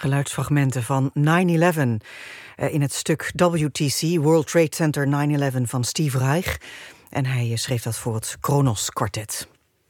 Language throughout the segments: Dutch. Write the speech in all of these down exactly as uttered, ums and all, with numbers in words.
Geluidsfragmenten van nine eleven in het stuk W T C, World Trade Center nine eleven van Steve Reich. En hij schreef dat voor het Kronos Kwartet.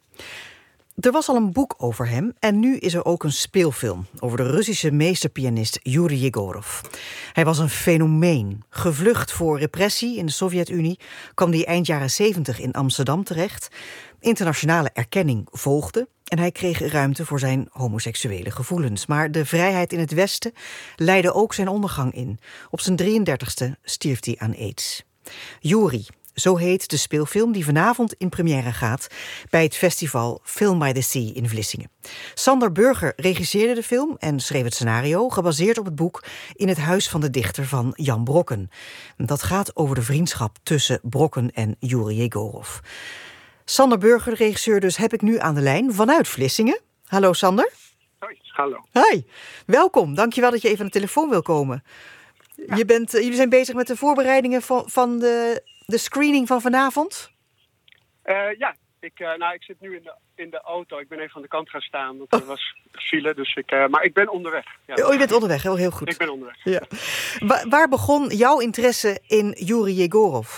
Er was al een boek over hem en nu is er ook een speelfilm over de Russische meesterpianist Juri Jegorov. Hij was een fenomeen. Gevlucht voor repressie in de Sovjet-Unie kwam hij eind jaren zeventig in Amsterdam terecht. Internationale erkenning volgde en hij kreeg ruimte voor zijn homoseksuele gevoelens. Maar de vrijheid in het Westen leidde ook zijn ondergang in. Op zijn drieëndertigste stierf hij aan aids. Juri, zo heet de speelfilm die vanavond in première gaat bij het festival Film by the Sea in Vlissingen. Sander Burger regisseerde de film en schreef het scenario, gebaseerd op het boek In het huis van de dichter van Jan Brokken. Dat gaat over de vriendschap tussen Brokken en Juri Jegorov. Sander Burger, de regisseur dus, heb ik nu aan de lijn vanuit Vlissingen. Hallo Sander. Hoi, hallo. Hi, welkom. Dankjewel dat je even aan de telefoon wil komen. Ja. Je bent, jullie zijn bezig met de voorbereidingen van, van de, de screening van vanavond? Uh, ja, ik, uh, nou, ik zit nu in de, in de auto. Ik ben even aan de kant gaan staan, want er oh. was file. Dus ik, uh, maar ik ben onderweg. Ja. Oh, je bent onderweg, heel, heel goed. Ik ben onderweg. Ja. Wa- waar begon jouw interesse in Juri Jegorov?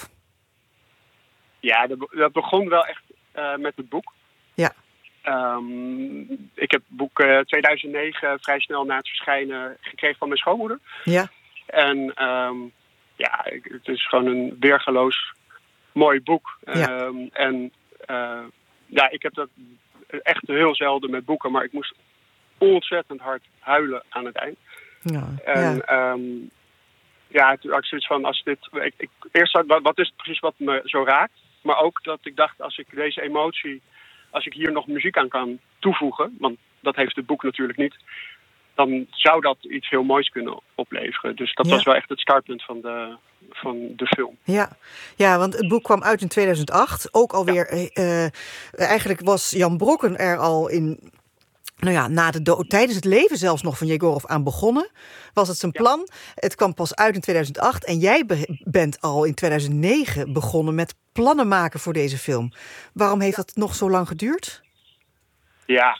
Ja, dat, dat begon wel echt uh, met het boek. Ja. Um, ik heb het boek uh, tweeduizend negen vrij snel na het verschijnen gekregen van mijn schoonmoeder. Ja. En um, ja, het is gewoon een weergaloos mooi boek. Ja. Um, en uh, ja, ik heb dat echt heel zelden met boeken, maar ik moest ontzettend hard huilen aan het eind. Ja. En ja. Um, ja, toen had ik zoiets van, als dit, ik, ik, eerst wat, wat is het precies wat me zo raakt? Maar ook dat ik dacht, als ik deze emotie, als ik hier nog muziek aan kan toevoegen, want dat heeft het boek natuurlijk niet, dan zou dat iets heel moois kunnen opleveren. Dus dat ja. was wel echt het startpunt van de, van de film. Ja. ja, want het boek kwam uit in tweeduizend acht. Ook alweer, ja. uh, eigenlijk was Jan Brokken er al in, nou ja, na de dood, tijdens het leven zelfs nog van Jegorov aan begonnen. Was het zijn ja. plan. Het kwam pas uit in tweeduizend acht. En jij be- bent al in tweeduizend negen begonnen met plannen maken voor deze film. Waarom heeft ja. dat nog zo lang geduurd? Ja.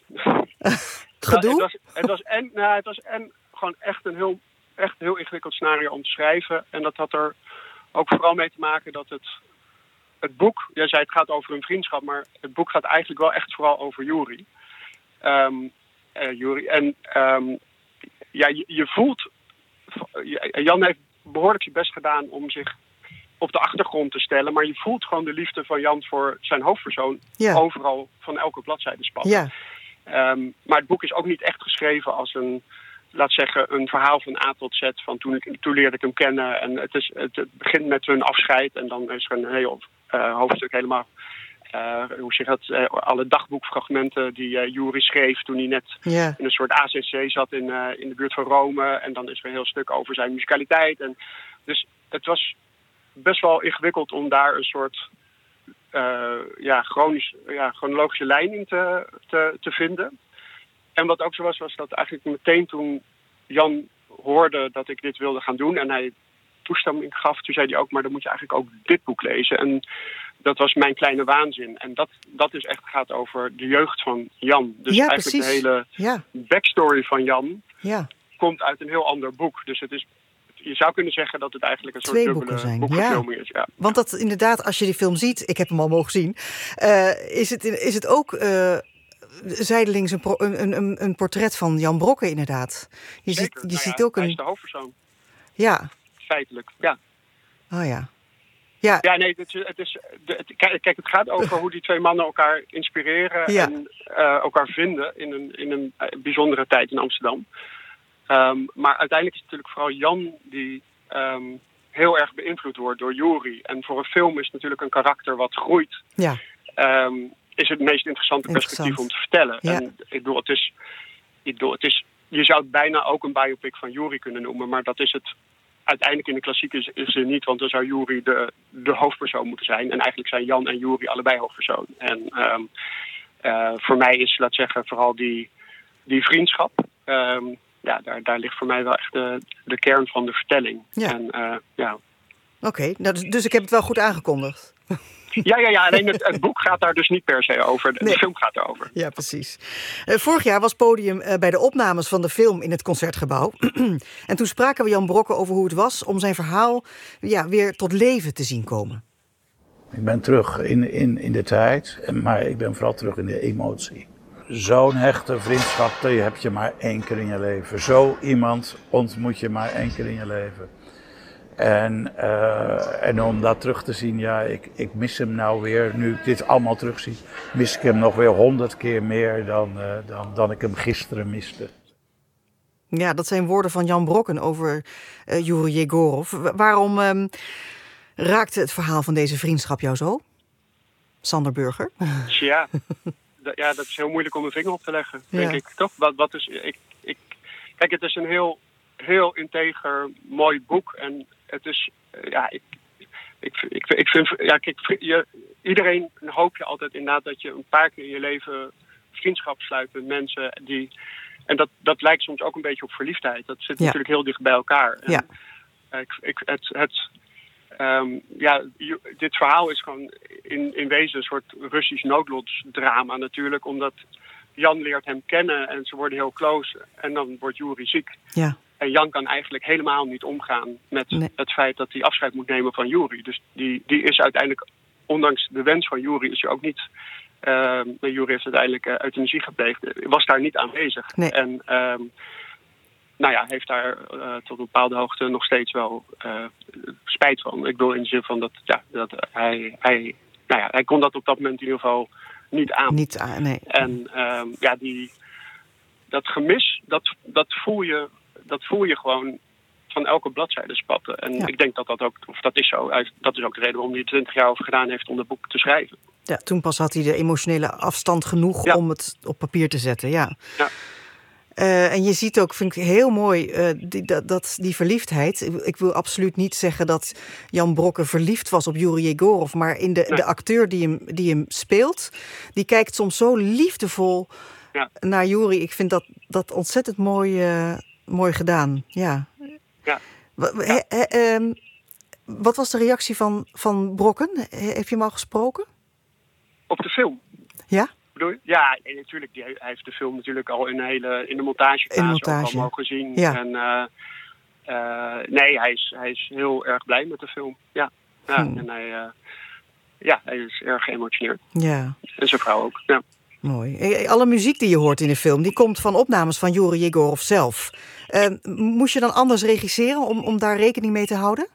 Gedoe? Het was, het was, en, nou, het was en gewoon echt een heel, echt een heel ingewikkeld scenario om te schrijven. En dat had er ook vooral mee te maken dat het, het boek, jij zei het gaat over een vriendschap, maar het boek gaat eigenlijk wel echt vooral over Juri. Um, uh, Juri. En um, ja, je, je voelt, Jan heeft behoorlijk zijn best gedaan om zich op de achtergrond te stellen, maar je voelt gewoon de liefde van Jan voor zijn hoofdpersoon ja. overal van elke bladzijde spatten. Ja. Um, maar het boek is ook niet echt geschreven als een, laat zeggen, een verhaal van A tot Z. Van toen, ik, toen leerde ik hem kennen. En het, is, het, het begint met hun afscheid. En dan is er een heel uh, hoofdstuk helemaal, uh, hoe zeg je dat, uh, alle dagboekfragmenten die uh, Juri schreef toen hij net yeah. in een soort A C C zat in, uh, in de buurt van Rome. En dan is er een heel stuk over zijn musicaliteit. En dus het was best wel ingewikkeld om daar een soort Uh, ja, chronisch, ja, chronologische lijn in te, te, te vinden. En wat ook zo was, was dat eigenlijk meteen toen Jan hoorde dat ik dit wilde gaan doen en hij toestemming gaf, toen zei hij ook, maar dan moet je eigenlijk ook dit boek lezen. En dat was Mijn Kleine Waanzin. En dat, dat is echt gaat over de jeugd van Jan. Dus ja, eigenlijk precies. de hele ja. backstory van Jan ja. komt uit een heel ander boek. Dus het is Je zou kunnen zeggen dat het eigenlijk een soort Twee dubbele boeken zijn. boekverfilming Ja. is. Ja. Want dat inderdaad, als je die film ziet, ik heb hem al mogen zien, uh, is, het, is het ook uh, zijdelings een, pro, een, een, een portret van Jan Brokken inderdaad. Je Zeker. ziet, je nou ziet ja, ook hij een. is de hoofdpersoon. Ja. Feitelijk, ja. Oh ja. Ja, ja nee, het, het is, het, kijk, het gaat over hoe die twee mannen elkaar inspireren ja. en uh, elkaar vinden in een, in een bijzondere tijd in Amsterdam. Um, maar uiteindelijk is het natuurlijk vooral Jan die um, heel erg beïnvloed wordt door Juri. En voor een film is natuurlijk een karakter wat groeit. Ja. Um, is het meest interessante Interessant. perspectief om te vertellen. Ja. En ik bedoel, het is, ik bedoel, het is, je zou het bijna ook een biopic van Juri kunnen noemen, maar dat is het uiteindelijk in de klassiek is, is er niet, want dan zou Juri de, de hoofdpersoon moeten zijn. En eigenlijk zijn Jan en Juri allebei hoofdpersoon. En um, uh, voor mij is, laat zeggen, vooral die, die vriendschap. Um, ja, daar, daar ligt voor mij wel echt de, de kern van de vertelling. Ja. En, uh, ja. Oké, okay, nou, dus, dus ik heb het wel goed aangekondigd. Ja, ja, ja. Alleen het, het boek gaat daar dus niet per se over. De, Nee. de film gaat erover. Ja, precies. Uh, vorig jaar was Podium uh, bij de opnames van de film in het Concertgebouw. En toen spraken we Jan Brokken over hoe het was om zijn verhaal ja, weer tot leven te zien komen. Ik ben terug in, in, in de tijd, maar ik ben vooral terug in de emotie. Zo'n hechte vriendschap, die heb je maar één keer in je leven. Zo iemand ontmoet je maar één keer in je leven. En, uh, en om dat terug te zien, ja, ik, ik mis hem nou weer. Nu ik dit allemaal terugzie, mis ik hem nog weer honderd keer meer dan, uh, dan, dan ik hem gisteren miste. Ja, dat zijn woorden van Jan Brokken over uh, Joeri Jegorov. Waarom um, raakte het verhaal van deze vriendschap jou zo? Sander Burger? Ja, d- ja, dat is heel moeilijk om een vinger op te leggen, denk ja. ik. Toch? Wat, wat is, ik, ik, kijk, het is een heel, heel integer, mooi boek. En het is, uh, ja, ik, ik, ik, ik vind, ja, kijk, je, iedereen hoop je altijd inderdaad dat je een paar keer in je leven vriendschap sluit met mensen die... En dat, dat lijkt soms ook een beetje op verliefdheid. Dat zit ja. natuurlijk heel dicht bij elkaar. En, ja. uh, ik, ik, het, het, um, ja, dit verhaal is gewoon in, in wezen een soort Russisch noodlotsdrama natuurlijk. Omdat Jan leert hem kennen en ze worden heel close. En dan wordt Joeri ziek. Ja. En Jan kan eigenlijk helemaal niet omgaan met nee. het feit dat hij afscheid moet nemen van Joeri. Dus die, die is uiteindelijk, ondanks de wens van Joeri, is hij ook niet... Uh, Joeri heeft uiteindelijk uh, euthanasie gepleegd. Was daar niet aanwezig. Nee. En um, nou ja, heeft daar uh, tot een bepaalde hoogte nog steeds wel uh, spijt van. Ik wil in de zin van dat, ja, dat hij, hij, nou ja, hij kon dat op dat moment in ieder geval niet aan. Niet aan, nee. En um, ja, die, dat gemis, dat, dat, voel je, dat voel je gewoon van elke bladzijde spatten. En ja. ik denk dat dat ook, of dat is zo, dat is ook de reden waarom hij er twintig jaar over gedaan heeft om dat boek te schrijven. Ja, toen pas had hij de emotionele afstand genoeg ja. om het op papier te zetten, ja. ja. Uh, en je ziet ook, vind ik heel mooi, uh, die, dat, dat, die verliefdheid. Ik, ik wil absoluut niet zeggen dat Jan Brokken verliefd was op Joeri Jegorov, maar in de, nee. de acteur die hem, die hem speelt, die kijkt soms zo liefdevol ja. naar Joeri. Ik vind dat, dat ontzettend mooi, uh, mooi gedaan, ja. ja. He, he, um, wat was de reactie van, van Brokken? He, heb je hem al gesproken? Op de film? Ja? Bedoel je? Ja, en natuurlijk. Die, hij heeft de film natuurlijk al in, hele, in de montagefase in montage. ook al mogen zien. Ja. En uh, uh, nee, hij is, hij is heel erg blij met de film. Ja, ja. Hmm. En hij, uh, ja, hij is erg geëmotioneerd. Ja. En zijn vrouw ook, ja. Mooi. Alle muziek die je hoort in de film, die komt van opnames van Joeri Jegorov zelf. Uh, moest je dan anders regisseren om, om daar rekening mee te houden?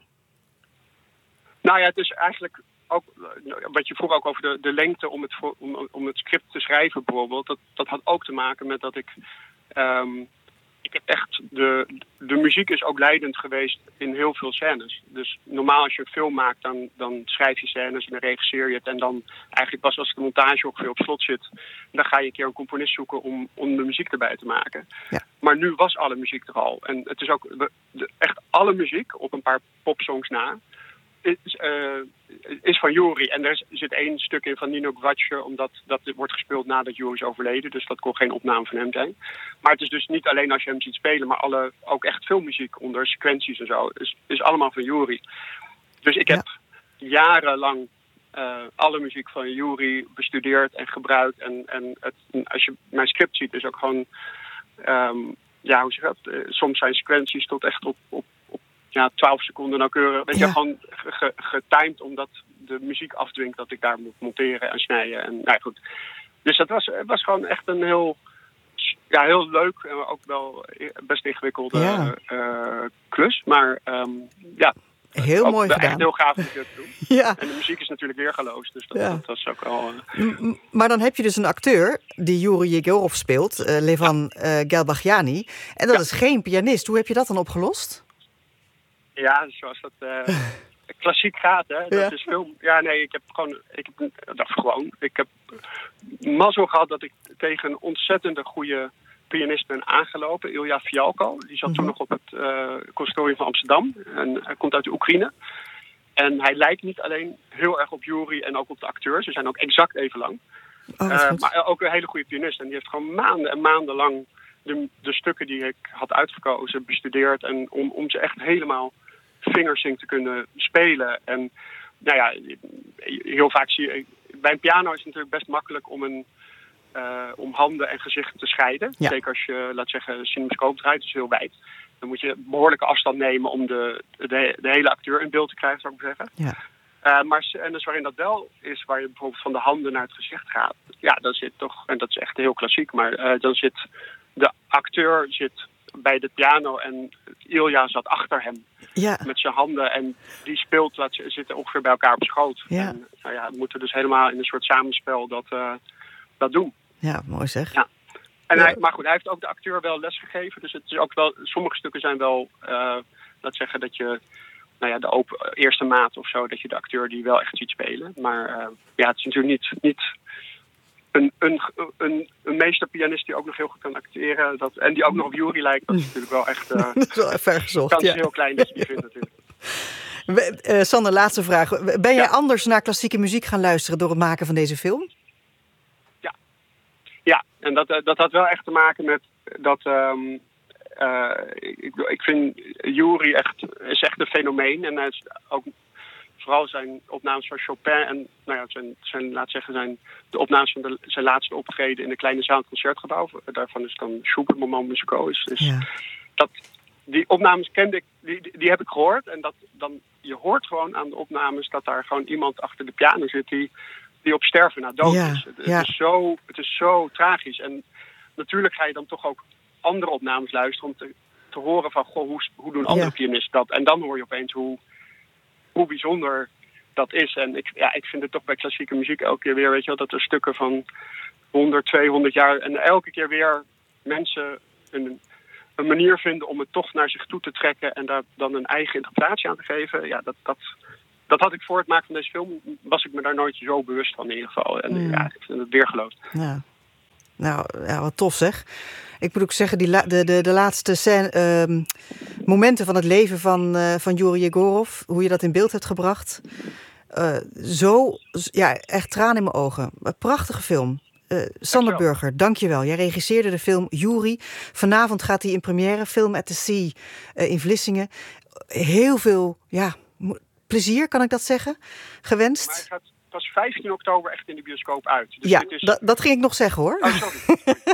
Nou ja, het is eigenlijk ook, wat je vroeg ook over de, de lengte om het, voor, om, om het script te schrijven bijvoorbeeld. Dat, dat had ook te maken met dat ik... Um, ik heb echt... De, de muziek is ook leidend geweest in heel veel scènes. Dus normaal als je een film maakt, dan, dan schrijf je scènes en dan regisseer je het. En dan eigenlijk pas als de montage ongeveer op slot zit, dan ga je een keer een componist zoeken om, om de muziek erbij te maken. Ja. Maar nu was alle muziek er al. En het is ook de, de, echt alle muziek, op een paar popsongs na, is, uh, is van Joeri. En er zit één stuk in van Nino Gvatscher, omdat dat wordt gespeeld nadat Joeri is overleden. Dus dat kon geen opname van hem zijn. Maar het is dus niet alleen als je hem ziet spelen, maar alle, ook echt filmmuziek onder sequenties en zo, is, is allemaal van Joeri. Dus ik heb ja. jarenlang uh, alle muziek van Joeri bestudeerd en gebruikt. En, en het, als je mijn script ziet, is ook gewoon, um, ja, hoe zeg je dat? Uh, soms zijn sequenties tot echt op, op ja, twaalf seconden nauwkeurig. Weet je, ja. gewoon ge, getimed omdat de muziek afdwingt dat ik daar moet monteren en snijden. En, nou ja, goed. Dus dat was, het was gewoon echt een heel, ja, heel leuk en ook wel best ingewikkelde ja. uh, klus. Maar um, ja, heel mooi gedaan. Echt heel gaaf om dit te doen. Ja. En de muziek is natuurlijk weergeloos, dus dat, ja. dat was ook wel... Uh... M- maar dan heb je dus een acteur die Joeri Jegorov speelt, uh, Levan ja. uh, Gelbagiani. En dat ja. is geen pianist. Hoe heb je dat dan opgelost? Ja, zoals dat uh, klassiek gaat, hè. Dat ja. is film. Ja, nee, ik heb gewoon, ik heb, dat gewoon, ik heb mazzel gehad dat ik tegen een ontzettende goede pianist ben aangelopen, Ilja Fialko. Die zat mm-hmm. toen nog op het uh, conservatorium van Amsterdam. En hij komt uit de Oekraïne. En hij lijkt niet alleen heel erg op Joeri en ook op de acteurs. Ze zijn ook exact even lang. Oh, uh, maar ook een hele goede pianist. En die heeft gewoon maanden en maanden lang de, de stukken die ik had uitgekozen bestudeerd. En om, om ze echt helemaal fingersync te kunnen spelen. En nou ja, heel vaak zie je... Bij een piano is het natuurlijk best makkelijk om, een, uh, om handen en gezicht te scheiden. Ja. Zeker als je, laat zeggen, een cinemascoop draait, dus heel wijd. Dan moet je behoorlijke afstand nemen om de, de, de hele acteur in beeld te krijgen, zou ik maar zeggen. Ja. Uh, maar en dus waarin dat wel is, waar je bijvoorbeeld van de handen naar het gezicht gaat. Ja, dan zit toch, en dat is echt heel klassiek, maar uh, dan zit de acteur zit bij de piano en Ilja zat achter hem. Ja. Met zijn handen en die speelt, laat, zitten ongeveer bij elkaar op schoot. Ja. En nou ja, we moeten dus helemaal in een soort samenspel dat, uh, dat doen. Ja, mooi zeg. Ja. En hij, maar goed, hij heeft ook de acteur wel les gegeven. Dus het is ook wel, sommige stukken zijn wel, uh, laat zeggen dat je, nou ja, de open, eerste maat of zo, dat je de acteur die wel echt ziet spelen. Maar uh, ja, het is natuurlijk niet, niet een, een, een, een meesterpianist die ook nog heel goed kan acteren. Dat, en die ook nog op Yuri lijkt. Dat is natuurlijk wel echt, uh, dat is wel ver gezocht. Kans ja. heel klein dat je die vindt natuurlijk. Uh, Sander, laatste vraag. Ben jij ja. anders naar klassieke muziek gaan luisteren door het maken van deze film? Ja, ja. En dat, dat had wel echt te maken met dat... Um, uh, ik, ik vind Yuri echt, is echt een fenomeen. En hij is ook vooral zijn opnames van Chopin en nou ja, zijn, zijn, laat zeggen, zijn, de opnames van de, zijn laatste optreden in de kleine zaal concertgebouw. Daarvan is dan Schubert Moment Musical. Dus ja. dat, die opnames kende ik, die, die heb ik gehoord. En dat, dan, je hoort gewoon aan de opnames dat daar gewoon iemand achter de piano zit die, die op sterven na dood ja. is. Het, ja. het, is zo, het is zo tragisch. En natuurlijk ga je dan toch ook andere opnames luisteren om te, te horen van, goh, hoe, hoe doen andere ja. pianisten dat? En dan hoor je opeens hoe, hoe bijzonder dat is. En ik, ja, ik vind het toch bij klassieke muziek elke keer weer, weet je wel, dat er stukken van honderd, tweehonderd jaar en elke keer weer mensen een, een manier vinden om het toch naar zich toe te trekken en daar dan een eigen interpretatie aan te geven. Ja, dat, dat, dat had ik voor het maken van deze film, was ik me daar nooit zo bewust van in ieder geval. En mm. ja, ik vind het weergeloosd. Ja. Nou, ja, wat tof zeg. Ik moet ook zeggen, die la- de, de, de laatste scène, uh, momenten van het leven van, uh, van Yuri Yegorov, hoe je dat in beeld hebt gebracht. Uh, zo, ja, echt tranen in mijn ogen. Een prachtige film. Uh, Sander Burger, dank je wel. Jij regisseerde de film Yuri. Vanavond gaat hij in première, Film at the Sea uh, in Vlissingen. Heel veel, ja, plezier, kan ik dat zeggen, gewenst. Maar hij gaat pas vijftien oktober echt in de bioscoop uit. Dus ja, dit is... dat, dat ging ik nog zeggen hoor. Oh, sorry.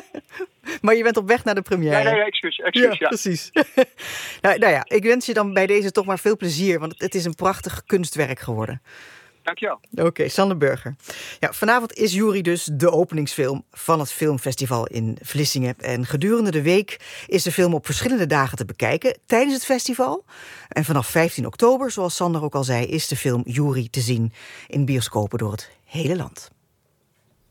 Maar je bent op weg naar de première. Nee, nee, excuus. excuus ja, ja, precies. nou, nou ja, ik wens je dan bij deze toch maar veel plezier, want het is een prachtig kunstwerk geworden. Dankjewel. Oké, okay, Sander Burger. Ja, vanavond is Yuri dus de openingsfilm van het filmfestival in Vlissingen. En gedurende de week is de film op verschillende dagen te bekijken tijdens het festival. En vanaf vijftien oktober, zoals Sander ook al zei, is de film Yuri te zien in bioscopen door het hele land.